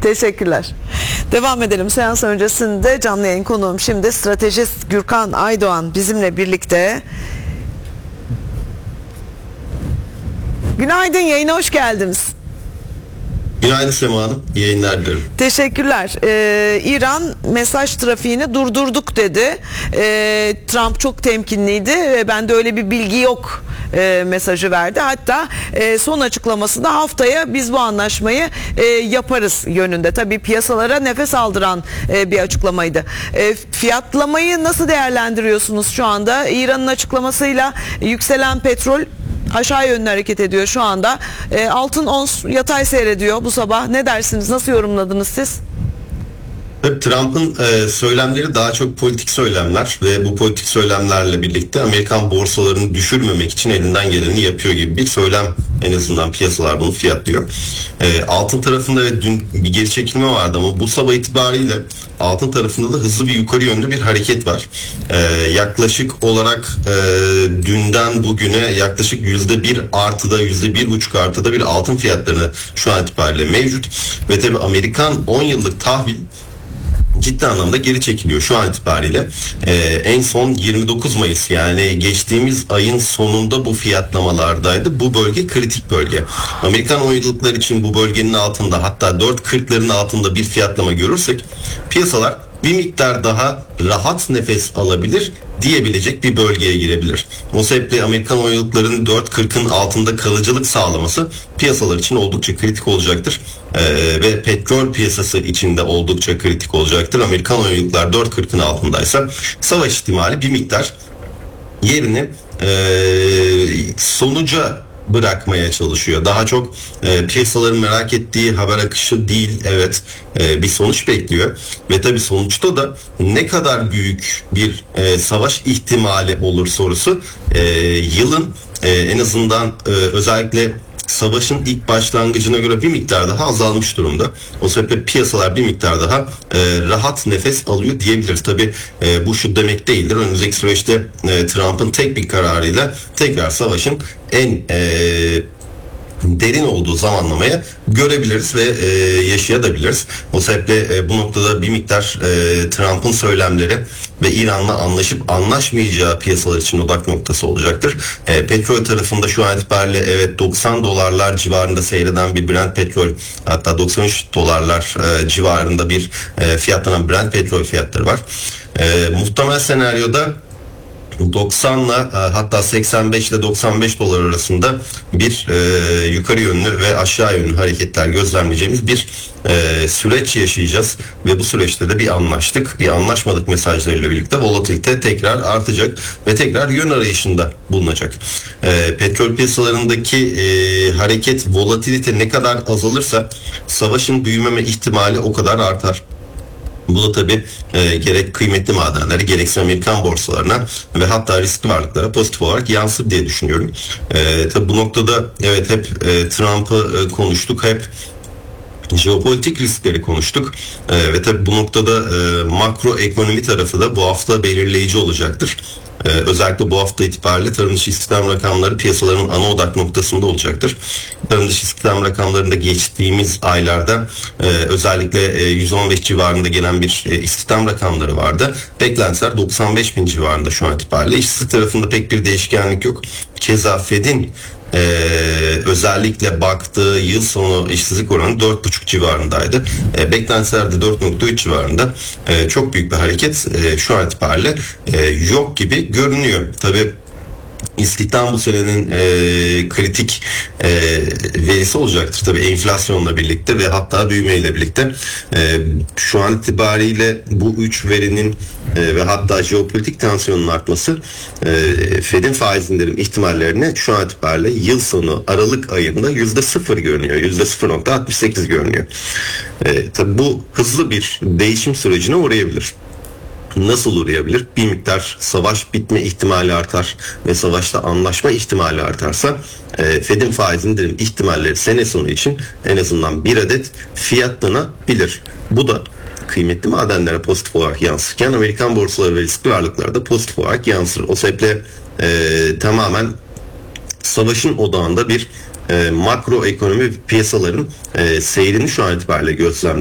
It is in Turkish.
Teşekkürler. Devam edelim. Seans öncesinde canlı yayın konuğum şimdi stratejist Gürkan Aydoğan bizimle birlikte. Günaydın, yayına hoş geldiniz. Günaydın Sema Hanım. İyi yayınlar diliyorum. Teşekkürler. İran mesaj trafiğini durdurduk dedi. Trump çok temkinliydi ve bende öyle bir bilgi yok mesajı verdi. Hatta son açıklamasında haftaya biz bu anlaşmayı yaparız yönünde. Tabii piyasalara nefes aldıran bir açıklamaydı. Fiyatlamayı nasıl değerlendiriyorsunuz şu anda? İran'ın açıklamasıyla yükselen petrol aşağı yönlü hareket ediyor şu anda. Altın ons yatay seyrediyor bu sabah. Ne dersiniz? Nasıl yorumladınız siz? Trump'ın söylemleri daha çok politik söylemler ve bu politik söylemlerle birlikte Amerikan borsalarını düşürmemek için elinden geleni yapıyor gibi bir söylem, en azından piyasalar bunu fiyatlıyor. Altın tarafında ve dün bir geri çekilme vardı ama bu sabah itibariyle altın tarafında da hızlı bir yukarı yönlü bir hareket var. Yaklaşık olarak dünden bugüne yaklaşık %1 artıda, %1,5 artıda bir altın fiyatları şu an itibariyle mevcut ve tabii Amerikan 10 yıllık tahvil ciddi anlamda geri çekiliyor şu an itibariyle. En son 29 Mayıs, yani geçtiğimiz ayın sonunda bu fiyatlamalardaydı. Bu bölge kritik bölge. Amerikan 10 yıllıklar için bu bölgenin altında, hatta 4.40'ların altında bir fiyatlama görürsek piyasalar bir miktar daha rahat nefes alabilir diyebilecek bir bölgeye girebilir. O sebeple Amerikan oyunculuklarının 4.40'ın altında kalıcılık sağlaması piyasalar için oldukça kritik olacaktır. Ve petrol piyasası için de oldukça kritik olacaktır. Amerikan oyunculuklar 4.40'ın altındaysa savaş ihtimali bir miktar yerini sonuca bırakmaya çalışıyor. Daha çok piyasaların merak ettiği haber akışı değil, evet, bir sonuç bekliyor ve tabii sonuçta da ne kadar büyük bir savaş ihtimali olur sorusu yılın en azından özellikle savaşın ilk başlangıcına göre bir miktar daha azalmış durumda. O sebeple piyasalar bir miktar daha rahat nefes alıyor diyebiliriz. Tabii bu şu demek değildir. Önümüzdeki süreçte Trump'ın tek bir kararıyla tekrar savaşın en derin olduğu zamanlamaya görebiliriz ve yaşayabiliriz. O sebeple bu noktada bir miktar Trump'ın söylemleri ve İran'la anlaşıp anlaşmayacağı piyasalar için odak noktası olacaktır. Petrol tarafında şu an itibariyle evet $90 civarında seyreden bir Brent petrol, hatta $93 civarında bir fiyatlanan Brent petrol fiyatları var. Muhtemel senaryoda 90 ile hatta 85 ile $95 arasında bir yukarı yönlü ve aşağı yönlü hareketler gözlemleyeceğimiz bir süreç yaşayacağız ve bu süreçte de bir anlaştık, bir anlaşmadık mesajlarıyla birlikte volatilite tekrar artacak ve tekrar yön arayışında bulunacak. Petrol piyasalarındaki hareket, volatilite ne kadar azalırsa savaşın büyümeme ihtimali o kadar artar. Bu da tabii gerek kıymetli madenlere, gerekse Amerikan borsalarına ve hatta riskli varlıklara pozitif olarak yansır diye düşünüyorum. Tabii bu noktada evet hep Trump'ı konuştuk, hep jeopolitik riskleri konuştuk ve tabii bu noktada makro ekonomi tarafı da bu hafta belirleyici olacaktır. Özellikle bu hafta itibariyle tarım dışı istihdam rakamları piyasaların ana odak noktasında olacaktır. Tarım dışı istihdam rakamlarında geçtiğimiz aylarda özellikle 115 civarında gelen bir istihdam rakamları vardı. Beklentiler 95 bin civarında şu an itibariyle. İşsizlik tarafında pek bir değişkenlik yok. Keza Fed'in özellikle baktığı yıl sonu işsizlik oranı 4,5 civarındaydı. Beklentiler de 4,3 civarında. Çok büyük bir hareket şu an itibariyle yok gibi görünüyor. Tabii İstihdam bu senenin kritik verisi olacaktır tabii, enflasyonla birlikte ve hatta büyümeyle birlikte. Şu an itibariyle bu üç verinin ve hatta jeopolitik tansiyonun artması Fed'in faiz indirim ihtimallerine şu an itibariyle yıl sonu Aralık ayında %0 görünüyor. %0,68 görünüyor. Tabii bu hızlı bir değişim sürecine uğrayabilir. Nasıl uğrayabilir? Bir miktar savaş bitme ihtimali artar ve savaşta anlaşma ihtimali artarsa Fed'in faiz indirim ihtimalleri sene sonu için en azından bir adet fiyatlanabilir. Bu da kıymetli madenlere pozitif olarak yansırken Amerikan borsaları ve riskli varlıklara da pozitif olarak yansır. O sebeple tamamen savaşın odağında bir makro ekonomi piyasaların seyrini şu an itibariyle gözlemliyoruz.